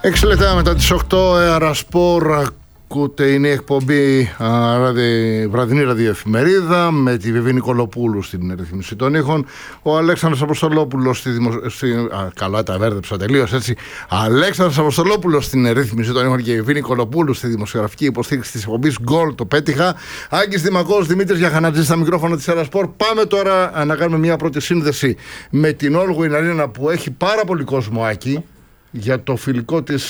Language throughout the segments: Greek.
6 λεπτά μετά τις 8, Αερασπορ. Ακούτε, είναι η εκπομπή βραδινή ραδιοεφημερίδα με τη Βιβί Νικολοπούλου στην ρύθμιση των ήχων. Ο Αλέξανδρος Αποστολόπουλος καλά τα βέρδεψα τελείως έτσι. Αλέξανδρος Αποστολόπουλος στην ρύθμιση των ήχων και η Βιβί Νικολοπούλου στη δημοσιογραφική υποστήριξη της εκπομπής Γκολ. Το πέτυχα. Άγγις Δημακός, Δημήτρης Γιαχανατζής στα μικρόφωνα της Αερασπορ. Πάμε τώρα να κάνουμε μια πρώτη σύνδεση με την All Win Arena που έχει πάρα πολύ κόσμο, Άκη, για το φιλικό της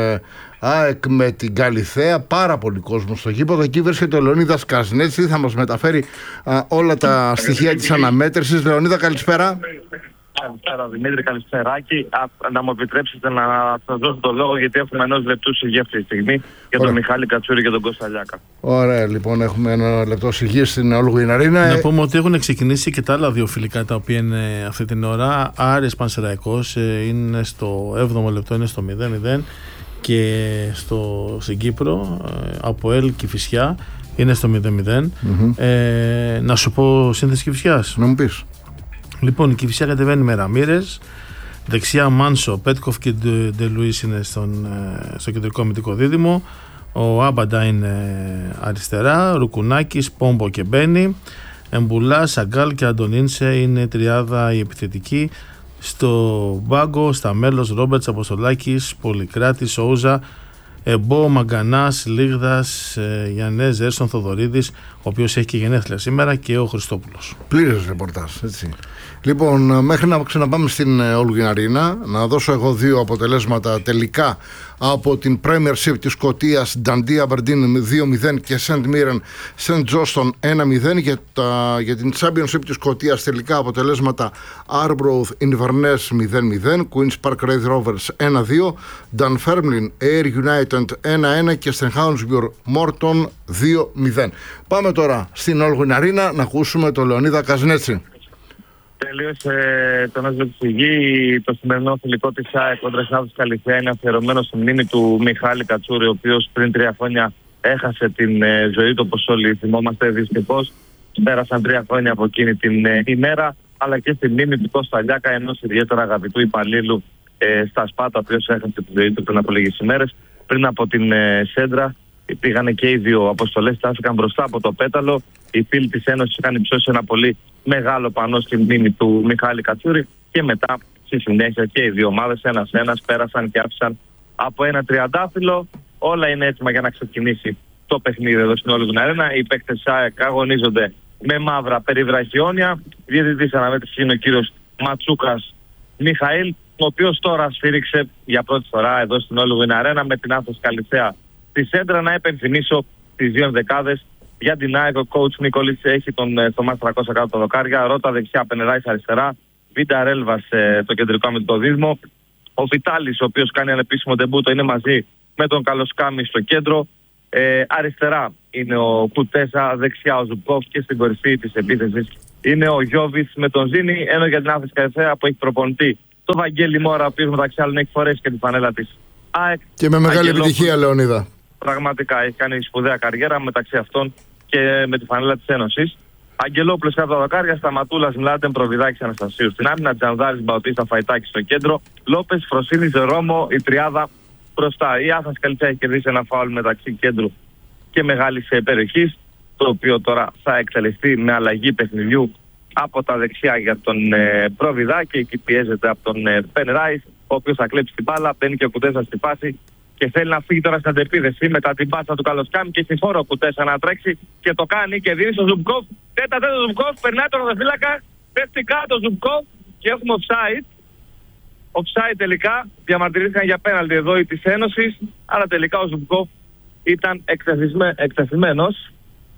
ΑΕΚ με την Καλιθέα. Πάρα πολύ κόσμο στο γήπεδο. Εκεί βρίσκεται ο Λεωνίδας Καζνέτση. Θα μας μεταφέρει όλα τα στοιχεία της αναμέτρησης. Λεωνίδα, καλησπέρα. Καλησπέρα Δημήτρη, καλησπεράκι. Να μου επιτρέψετε να σας δώσω το λόγο, γιατί έχουμε 1 λεπτό σιγή αυτή τη στιγμή για τον Μιχάλη Κατσούρη και τον Κώστα Λιάκα. Ωραία, λοιπόν, έχουμε 1 λεπτό σιγή στην All Win Arena. Να πούμε ότι έχουν ξεκινήσει και τα άλλα 2 φιλικά τα οποία είναι αυτή την ώρα. Άρης Πανσεραϊκός είναι στο 7ο λεπτό, είναι στο 0-0. Και στην Κύπρο ΑΠΟΕΛ Κηφισιά είναι στο 0-0. Να σου πω σύνθεση Κηφισιάς. Να μου πεις. Λοιπόν, η Κηφισιά κατεβαίνει με Ραμίρες. Δεξιά Μάνσο, Πέτκοφ και Ντελουίς είναι στο κεντρικό αμυντικό δίδυμο. Ο Άμπαντα είναι αριστερά. Ρουκουνάκης, Πόμπο και Μπένι. Εμπουλά, Σαγκάλ και Αντωνίνσε είναι τριάδα η επιθετική. Στο μπάγκο, στα μέλος, Ρόμπερτς, Αποστολάκης, Πολυκράτης, Όουζα, Εμπό, Μαγκανάς, Λίγδας, Γιαννές, Έρσον, Θοδωρίδης, ο οποίος έχει και γενέθλια σήμερα, και ο Χριστόπουλος. Πλήρες ρεπορτάζ, έτσι. Λοιπόν, μέχρι να ξαναπάμε στην All Win Arena, να δώσω εγώ 2 αποτελέσματα τελικά από την Premiership της Σκωτίας. Dundee Aberdeen 2-0 και St. Mirren St. Johnstone 1-0. Για την Championship της Σκωτίας τελικά αποτελέσματα: Arbroath Inverness 0-0, Queen's Park Raith Rovers 1-2, Dunfermline Ayr United 1-1 και St. Hounsmuir Morton 2-0. Πάμε τώρα στην All Win Arena να ακούσουμε τον Λεωνίδα Καζνέτση. Τελείωσε το νόσημα της Υγή. Το σημερινό φιλικό της ΑΕΚ κόντρα στην Καλιθέα είναι αφιερωμένο στη μνήμη του Μιχάλη Κατσούρη, ο οποίος πριν 3 χρόνια έχασε την ζωή του, όπως όλοι θυμόμαστε δυστυχώς. Πέρασαν 3 χρόνια από εκείνη την ημέρα, αλλά και στη μνήμη του Κώστα Λιάκα, ενός ιδιαίτερα αγαπητού υπαλλήλου στα Σπάτα, ο οποίος έχασε τη ζωή του πριν από λίγες ημέρες. Πριν από την Σέντρα πήγανε και οι 2 αποστολές, στάθηκαν μπροστά από το πέταλο. Οι φίλοι της Ένωσης είχαν υψώσει ένα πολύ μεγάλο πανό στη μνήμη του Μιχάλη Κατσούρη και μετά στη συνέχεια και οι 2 ομάδες ένας-ένας πέρασαν και άφησαν από ένα τριαντάφυλλο. Όλα είναι έτοιμα για να ξεκινήσει το παιχνίδι εδώ στην All Win Arena. Οι παίκτες ΑΕΚ αγωνίζονται με μαύρα περιβραχιόνια. Διαιτητής αναμέτρησης είναι ο κύριος Ματσούκας Μιχαήλ, ο οποίος τώρα σφύριξε για πρώτη φορά εδώ στην All Win Arena με την Άθος Καλιθέα στη Σέντρα. Να υπενθυμίσω τις 2 ενδεκάδες. Για την ΑΕΚ, ο coach Νικολής έχει τον Θωμάς 300 κάτω τα δοκάρια, Ρότα δεξιά, Πενεράης αριστερά, Βίντα Ρέλβας το κεντρικό αμυντικό δίδυμο. Ο Βιτάλης, ο οποίος κάνει ανεπίσημο ντεμπούτο, είναι μαζί με τον Καλοσκάμι στο κέντρο. Αριστερά είναι ο Κουτέσα, δεξιά ο Ζουμπκόφ και στην κορυφή της επίθεσης είναι ο Γιώβης με τον Ζήνη. Ενώ για την Άθος Καλιθέα που έχει προπονητή το Βαγγέλη Μόρα, ο οποίος μεταξύ άλλων έχει φορέσει και τη φανέλα της ΑΕΚ. Και με μεγάλη επιτυχία, Λεωνίδα. Πραγματικά έχει κάνει σπουδαία καριέρα μεταξύ αυτών και με τη φανέλα της Ένωσης. Αγγελόπουλος κάτω τα δοκάρια, Σταματούλας, Μλάντεν, Προβιδάκης, Αναστασίου στην άμυνα, Τζανδάρης, Μπαουτίστα, Φαϊτάκης στο κέντρο, Λόπες, Φροσίνης, Ρώμο, η τριάδα μπροστά. Η Άθας Καλιθέα έχει κερδίσει ένα φάουλ μεταξύ κέντρου και μεγάλης περιοχής, το οποίο τώρα θα εκτελεστεί με αλλαγή παιχνιδιού από τα δεξιά για τον Προβιδάκη. Εκεί πιέζεται από τον Πενράης, ο οποίος θα κλέψει την μπάλα, μπαίνει και ο Κουτέσας στη φάση και θέλει να φύγει τώρα στην αντεπίδεση μετά την πάσα του Καλοσκάμι και στη φόρο που 4 να τρέξει και το κάνει και δίνει στο Ζουμπκόφ. Τέτα Ζουμπκόφ, περνάει τον οδοφύλακα, πέφτει κάτω Ζουμπκόφ και έχουμε offside. Offside τελικά, διαμαρτυρήθηκαν για πέναλτι εδώ οι της Ένωσης, αλλά τελικά ο Ζουμπκόφ ήταν εκτεθειμένος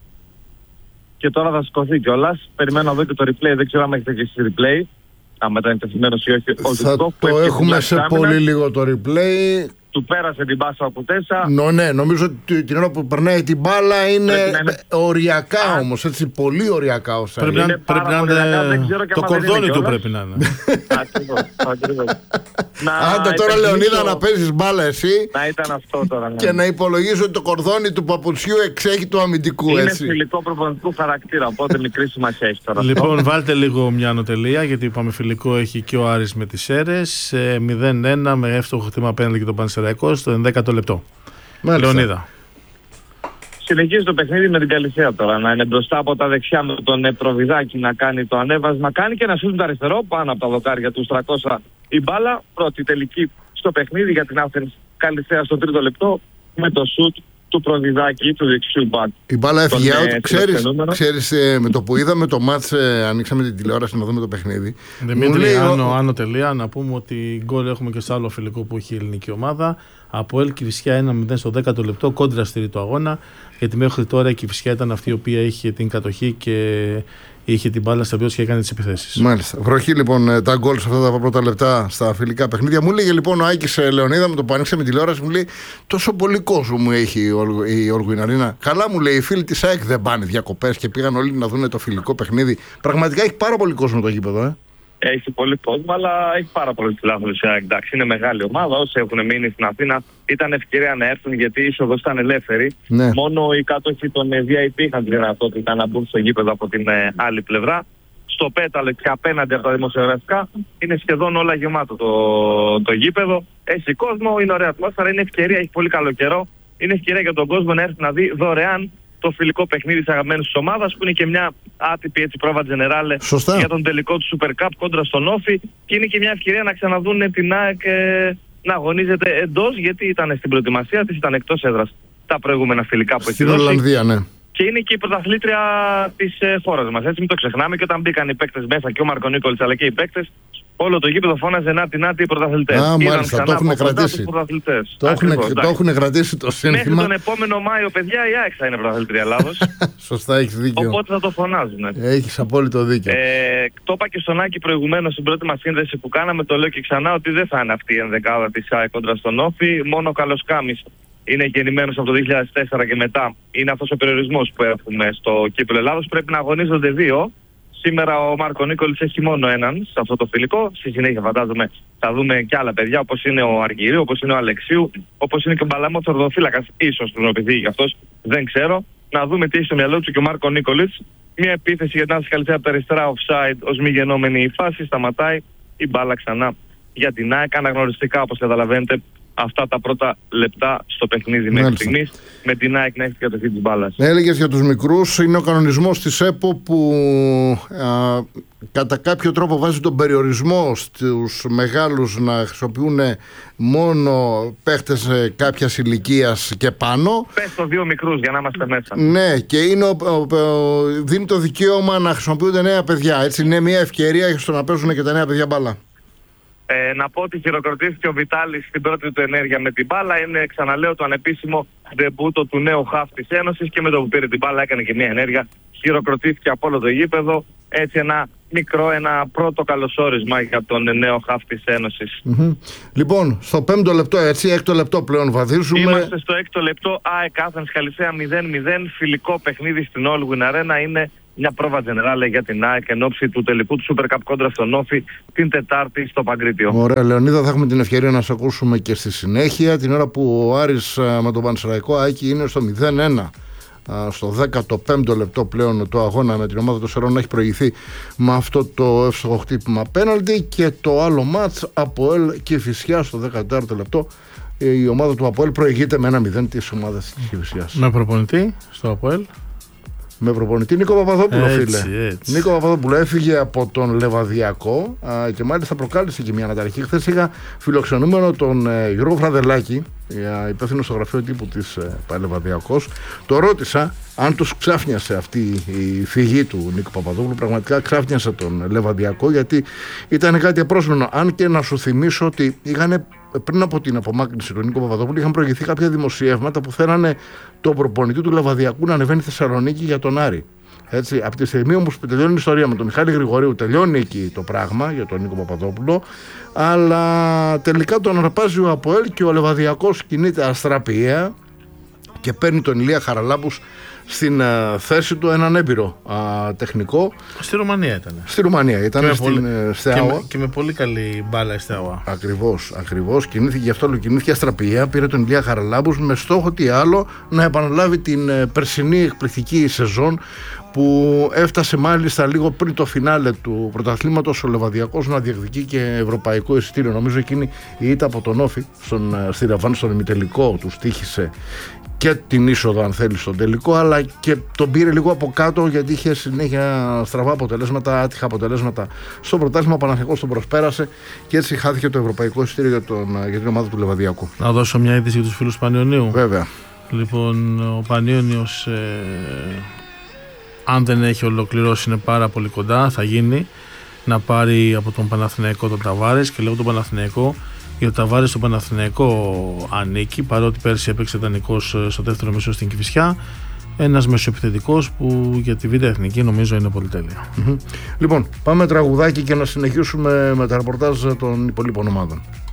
και τώρα θα σηκωθεί κιόλας. Περιμένω να δω και το replay, δεν ξέρω αν έχετε και εσείς replay. Αν ήταν εκτεθειμένος ή όχι ο Ζουμπκόφ. Θα το έχουμε σε πολύ λίγο το replay. Του πέρασε την πάσα από 4. Ναι, νομίζω ότι την ώρα που περνάει την μπάλα είναι οριακά όμως, έτσι, πολύ οριακά όσα πρέπει είναι. να είναι το κορδόνι του πρέπει να είναι. Ακριβώς. Άντε τώρα, Λεωνίδα, να παίζεις μπάλα εσύ να ήταν αυτό τώρα, ναι. Και να υπολογίζω ότι το κορδόνι του παπουτσιού εξέχει του αμυντικού, έτσι. Είναι φιλικό προπονητικού χαρακτήρα, οπότε μικρή σημασία έχει τώρα. Λοιπόν, βάλτε λίγο μια ανωτελεία, γιατί είπαμε φιλικό έχει και ο Άρης με τις Σέρρες. 0-1 με εύστοχο χτήμα απέναντι και τον Πανσεραϊκό Πανσεραϊκός στο 11ο λεπτό. Λεωνίδα. Συνεχίζει το παιχνίδι με την Καλυθέα τώρα. Να είναι μπροστά από τα δεξιά με τον Προβιδάκη να κάνει το ανέβασμα. Κάνει και ένα σούτ το αριστερό πάνω από τα δοκάρια του 300 η μπάλα. Πρώτη τελική στο παιχνίδι για την Athens Καλυθέα στο 3ο λεπτό με το σούτ του Προβιδάκη, του δεξιού μπακ. Η μπάλα έφυγε out. Ξέρεις, με το που είδαμε το μάτς, ανοίξαμε την τηλεόραση να δούμε το παιχνίδι. Δημήτρη, άνω τελεία, να πούμε ότι γκολ έχουμε και στο άλλο φιλικό που έχει η ελληνική ομάδα. Από ΕΛ Κηφισιά 1-0 στο 10ο λεπτό, κόντρα στη τρίτο αγώνα. Γιατί μέχρι τώρα η Κηφισιά ήταν αυτή η οποία είχε την κατοχή και είχε την μπάλα στα ποιος και έκανε τις επιθέσεις. Μάλιστα. Βροχή λοιπόν τα γκολ σε αυτά τα πρώτα λεπτά στα φιλικά παιχνίδια. Μου έλεγε λοιπόν ο Άκης Λεωνίδα με το που ανοίξαμε τηλεόραση, μου λέει τόσο πολύ κόσμο μου έχει η Όλγουιν Αρίνα. Καλά, μου λέει, οι φίλοι της ΑΕΚ δεν πάνε διακοπές και πήγαν όλοι να δουν το φιλικό παιχνίδι. Πραγματικά έχει πάρα πολύ κόσμο το γήπεδο, Έχει πολύ κόσμο, αλλά έχει πάρα πολύ φιλάθλους. Εντάξει, είναι μεγάλη ομάδα. Όσοι έχουν μείνει στην Αθήνα, ήταν ευκαιρία να έρθουν γιατί η είσοδος ήταν ελεύθερη. Ναι. Μόνο οι κάτοχοι των VIP είχαν τη δυνατότητα να μπουν στο γήπεδο από την άλλη πλευρά. Στο πέταλο και απέναντι από τα δημοσιογραφικά είναι σχεδόν όλα γεμάτο το γήπεδο. Έχει κόσμο, είναι ωραία ατμόσφαιρα, είναι ευκαιρία, έχει πολύ καλό καιρό. Είναι ευκαιρία για τον κόσμο να έρθει να δει δωρεάν το φιλικό παιχνίδι της αγαπημένης της ομάδας, που είναι και μια άτυπη πρόβα τζενεράλε για τον τελικό του Super Cup κόντρα στον Όφη, και είναι και μια ευκαιρία να ξαναδούν την ΑΕΚ να αγωνίζεται εντός, γιατί ήταν στην προετοιμασία της, ήταν εκτός έδρας τα προηγούμενα φιλικά που έχει δώσει. Στην Ολλανδία, ναι. Και είναι και η πρωταθλήτρια της χώρας μας. Έτσι, μην το ξεχνάμε. Και όταν μπήκαν οι παίκτες μέσα, και ο Μάρκο Νίκολης αλλά και οι παίκτες, όλο το γήπεδο φώναζε να οι πρωταθλητές. Μάλιστα, το έχουν κρατήσει. Το έχουν κρατήσει το σύνθημα. Μέχρι τον επόμενο Μάιο, παιδιά, η ΑΕΚ θα είναι πρωταθλήτρια Ελλάδος. Σωστά, έχεις δίκιο. Οπότε θα το φωνάζουν. Έχεις απόλυτο δίκιο. Το είπα και στον Άκη προηγουμένως στην πρώτη μας σύνδεση που κάναμε. Το λέω και ξανά ότι δεν θα είναι αυτή η ενδεκάδα της ΑΕΚ κόντρα στον Όφη. Μόνο ο Καλοσκάμης είναι γεννημένος από το 2004 και μετά. Είναι αυτός ο περιορισμός που έχουμε στο κύπελλο Ελλάδος. Πρέπει να αγωνίζονται δύο. Σήμερα ο Μάρκο Νίκολης έχει μόνο έναν σε αυτό το φιλικό. Στη συνέχεια φαντάζομαι θα δούμε και άλλα παιδιά, όπως είναι ο Αργυρίου, όπως είναι ο Αλεξίου, όπως είναι και ο Μπαλάμο Ορδοφύλακας. Ίσως του νοπηθεί για αυτός, δεν ξέρω. Να δούμε τι έχει στο μυαλό του και ο Μάρκο Νίκολης. Μια επίθεση για την Athens Καλυθέα από τα αριστερά, offside, ως μη γεννόμενη η φάση. Σταματάει η μπάλα ξανά για την ΑΕΚ. Αναγνωριστικά, όπως καταλαβαίνετε, αυτά τα πρώτα λεπτά στο παιχνίδι μέχρι στιγμής, με την ΑΕΚ να έχει την κατοχή της μπάλας. Έλεγες για τους μικρούς, είναι ο κανονισμός της ΕΠΟ που κατά κάποιο τρόπο βάζει τον περιορισμό στους μεγάλους να χρησιμοποιούν μόνο παίχτες κάποιας ηλικίας και πάνω. Πες το δύο μικρούς για να είμαστε μέσα. Ναι, και είναι δίνει το δικαίωμα να χρησιμοποιούνται νέα παιδιά. Έτσι είναι μια ευκαιρία στο να παίζουν και τα νέα παιδιά μπάλα. Να πω ότι χειροκροτήθηκε ο Βιτάλης στην πρώτη του ενέργεια με την μπάλα. Είναι, ξαναλέω, το ανεπίσημο ντεμπούτο του νέου χαφ της Ένωσης, και με το που πήρε την μπάλα έκανε και μια ενέργεια. Χειροκροτήθηκε από όλο το γήπεδο. Έτσι ένα πρώτο καλωσόρισμα για τον νέο χαφ της Ένωσης. Λοιπόν, στο 5ο λεπτό, έτσι, 6ο λεπτό πλέον βαδίζουμε. Είμαστε στο 6ο λεπτό. ΑΕΚ Athens Καλυθέα 0-0. Φιλικό παιχνίδι στην Όλγουιν Arena. Είναι μια πρόβα τζενεράλε για την ΑΕΚ εν ώψη του τελικού του Super Cup κόντρα στον Όφη την Τετάρτη στο Παγκρίτιο. Ωραία, Λεωνίδα, θα έχουμε την ευκαιρία να σε ακούσουμε και στη συνέχεια, την ώρα που ο Άρης με τον Πανσεραϊκό Άκη είναι στο 0-1. Στο 15ο λεπτό πλέον το αγώνα με την ομάδα του Σερών έχει προηγηθεί με αυτό το εύστοχο χτύπημα πέναλτι, και το άλλο μάτς ΑΠΟΕΛ Κηφισιά στο 14ο λεπτό. Η ομάδα του ΑΠΟΕΛ προηγείται με 1-0 της ομάδας της Κηφισιάς. Με προπονητή στο ΑΠΟΕΛ. Με προπονητή Νίκο Παπαδόπουλο, φίλε. Έτσι. Νίκο Παπαδόπουλο έφυγε από τον Λεβαδιακό και μάλιστα προκάλεσε και μια αναταραχή. Χθες είχα φιλοξενούμενο τον Γιώργο Φραδελάκη, υπεύθυνο στο γραφείο τύπου της Λεβαδιακός. Το ρώτησα αν τους ξάφνιασε αυτή η φυγή του Νίκο Παπαδόπουλου. Πραγματικά ξάφνιασε τον Λεβαδιακό, γιατί ήταν κάτι απρόσμενο. Αν και να σου θυμίσω ότι πριν από την απομάκρυνση του Νίκο Παπαδόπουλου είχαν προηγηθεί κάποια δημοσιεύματα που θέλανε τον προπονητή του Λεβαδιακού να ανεβαίνει στη Θεσσαλονίκη για τον Άρη. Έτσι, από τη στιγμή όμως που τελειώνει η ιστορία με τον Μιχάλη Γρηγορίου, τελειώνει εκεί το πράγμα για τον Νίκο Παπαδόπουλο, αλλά τελικά τον αρπάζει ο ΑΠΟΕΛ και ο Λεβαδιακός κινείται αστραπιαία και παίρνει τον Ηλία Χαραλάμπους στην θέση του έναν έμπειρο τεχνικό. Στη Ρουμανία ήταν. Στη Ρουμανία ήταν, στην Στεάουα. Και με πολύ καλή μπάλα η Στεάουα. Ακριβώς. Κινήθηκε γι' αυτό, κινήθηκε αστραπία. Πήρε τον Ηλία Χαραλάμπους με στόχο τι άλλο, να επαναλάβει την περσινή εκπληκτική σεζόν που έφτασε μάλιστα λίγο πριν το φινάλε του πρωταθλήματος ο Λεβαδιακός να διεκδικεί και ευρωπαϊκό εισιτήριο. Νομίζω εκείνη η ήττα από τον Όφη στη Ραβάν στον ημιτελικό του στοίχησε και την είσοδο αν θέλει στον τελικό, αλλά και τον πήρε λίγο από κάτω γιατί είχε συνέχεια στραβά αποτελέσματα, άτυχα αποτελέσματα στο πρωτάθλημα. Ο Παναθηναϊκός τον προσπέρασε και έτσι χάθηκε το ευρωπαϊκό εισιτήριο για την ομάδα του Λεβαδιακού. Να δώσω μια είδηση για τους φίλους του Πανιωνίου. Βέβαια. Λοιπόν, ο Πανιώνιος αν δεν έχει ολοκληρώσει είναι πάρα πολύ κοντά, θα γίνει να πάρει από τον Παναθηναϊκό τον Ταβάρες, και λέω τον Παναθηναϊκό γιατί ο Ταβάρες στον Παναθηναϊκό ανήκει, παρότι πέρσι έπαιξε δανεικός στο δεύτερο μισό στην Κηφισιά. Ένας μεσοεπιθετικός που για τη Β' Εθνική νομίζω είναι πολυτέλεια. Λοιπόν, πάμε τραγουδάκι και να συνεχίσουμε με τα ρεπορτάζ των υπολείπων ομάδων.